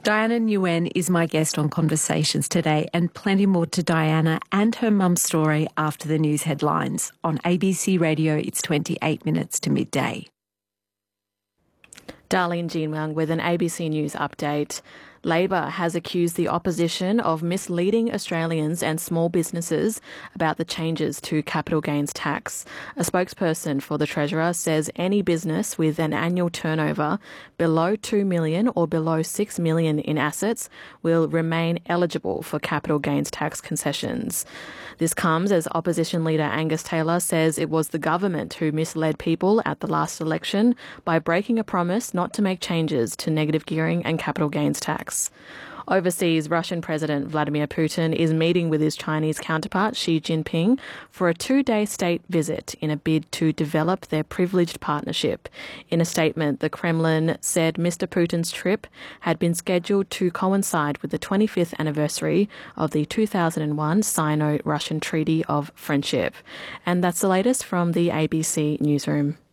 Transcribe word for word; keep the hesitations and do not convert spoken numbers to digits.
Diana Nguyen is my guest on Conversations today, and plenty more to Diana and her mum's story after the news headlines. On A B C Radio, it's twenty-eight minutes to midday. Darlene Jean-Wang with an A B C News update. Labor has accused the opposition of misleading Australians and small businesses about the changes to capital gains tax. A spokesperson for the Treasurer says any business with an annual turnover below two million dollars or below six million dollars in assets will remain eligible for capital gains tax concessions. This comes as opposition leader Angus Taylor says it was the government who misled people at the last election by breaking a promise not to make changes to negative gearing and capital gains tax. Overseas, Russian President Vladimir Putin is meeting with his Chinese counterpart Xi Jinping for a two-day state visit in a bid to develop their privileged partnership. In a statement, the Kremlin said Mister Putin's trip had been scheduled to coincide with the twenty-fifth anniversary of the two thousand one Sino-Russian Treaty of Friendship. And that's the latest from the A B C Newsroom.